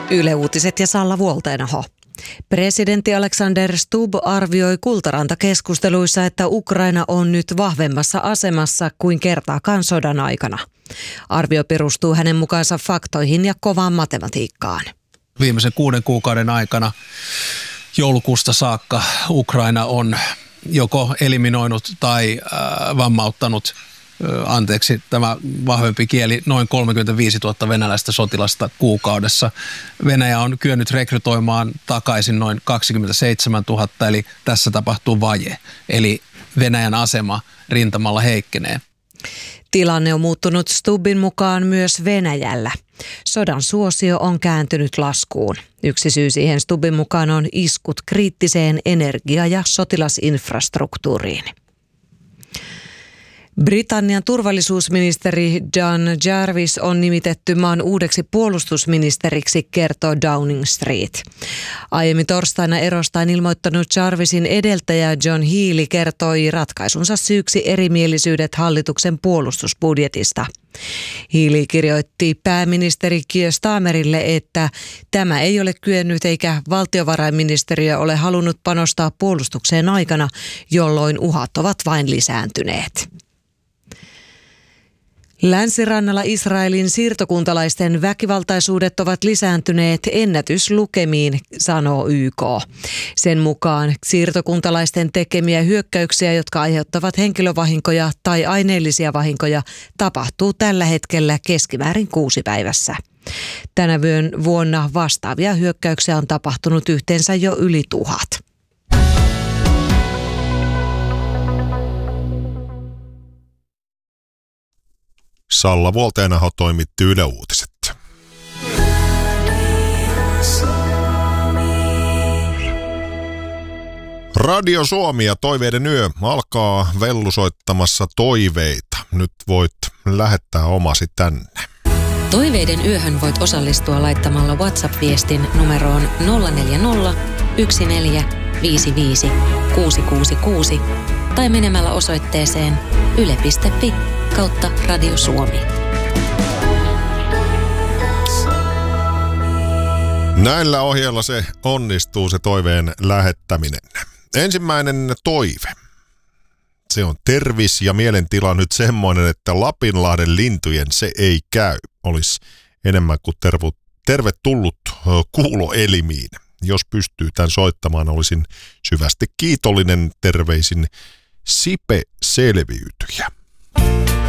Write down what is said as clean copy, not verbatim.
Yle Uutiset ja Salla Vuolteenaho. Presidentti Alexander Stubb arvioi Kultaranta-keskusteluissa, että Ukraina on nyt vahvemmassa asemassa kuin kertaakaan sodan aikana. Arvio perustuu hänen mukaansa faktoihin ja kovaan matematiikkaan. Viimeisen 6 kuukauden aikana joulukuusta saakka Ukraina on joko eliminoinut tai vammauttanut, tämä vahvempi kieli, noin 35 000 venäläistä sotilasta kuukaudessa. Venäjä on kyennyt rekrytoimaan takaisin noin 27 000, eli tässä tapahtuu vaje. Eli Venäjän asema rintamalla heikkenee. Tilanne on muuttunut Stubbin mukaan myös Venäjällä. Sodan suosio on kääntynyt laskuun. Yksi syy siihen Stubbin mukaan on iskut kriittiseen energia- ja sotilasinfrastruktuuriin. Britannian turvallisuusministeri John Jarvis on nimitetty maan uudeksi puolustusministeriksi, kertoo Downing Street. Aiemmin torstaina erostaan ilmoittanut Jarvisin edeltäjä John Healey kertoi ratkaisunsa syyksi erimielisyydet hallituksen puolustusbudjetista. Healey kirjoitti pääministeri Keir Starmerille, että tämä ei ole kyennyt eikä valtiovarainministeriö ole halunnut panostaa puolustukseen aikana, jolloin uhat ovat vain lisääntyneet. Länsirannalla Israelin siirtokuntalaisten väkivaltaisuudet ovat lisääntyneet ennätyslukemiin, sanoo YK. Sen mukaan siirtokuntalaisten tekemiä hyökkäyksiä, jotka aiheuttavat henkilövahinkoja tai aineellisia vahinkoja, tapahtuu tällä hetkellä keskimäärin 6 päivässä. Tänä vuonna vastaavia hyökkäyksiä on tapahtunut yhteensä jo yli 1000. Salla Vuolteenaho toimitti Yle Uutiset. Radio Suomi ja Toiveiden yö alkaa vellusoittamassa toiveita. Nyt voit lähettää omasi tänne. Toiveiden yöhön voit osallistua laittamalla WhatsApp-viestin numeroon 040 1455 666 tai menemällä osoitteeseen yle.fi/Radio Suomi. Näillä ohjeilla se onnistuu, se toiveen lähettäminen. Ensimmäinen toive. Se on tervis ja mielentila nyt semmoinen, että Lapinlahden lintujen se ei käy. Olisi enemmän kuin tervetullut kuuloelimiin. Jos pystyy tämän soittamaan, olisin syvästi kiitollinen. Terveisin Sipe Selviytyjä.